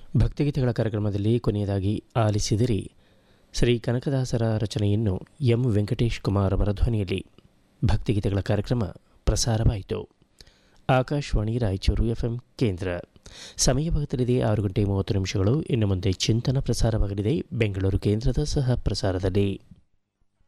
ಭಕ್ತಿಗೀತೆಗಳ ಕಾರ್ಯಕ್ರಮದಲ್ಲಿ ಕೊನೆಯದಾಗಿ ಆಲಿಸಿದಿರಿ ಶ್ರೀ ಕನಕದಾಸರ ರಚನೆಯನ್ನು ಎಂ ವೆಂಕಟೇಶ್ ಕುಮಾರ್ ಅವರ ಧ್ವನಿಯಲ್ಲಿ. ಭಕ್ತಿಗೀತೆಗಳ ಕಾರ್ಯಕ್ರಮ ಪ್ರಸಾರವಾಯಿತು. ಆಕಾಶವಾಣಿ ರಾಯಚೂರು FM ಕೇಂದ್ರ. ಸಮಯವಾಗುತ್ತಲಿದೆ 6 ಗಂಟೆ 30 ನಿಮಿಷಗಳು. ಇನ್ನು ಮುಂದೆ ಚಿಂತನ ಪ್ರಸಾರವಾಗಲಿದೆ ಬೆಂಗಳೂರು ಕೇಂದ್ರದ ಸಹ ಪ್ರಸಾರದಲ್ಲಿ.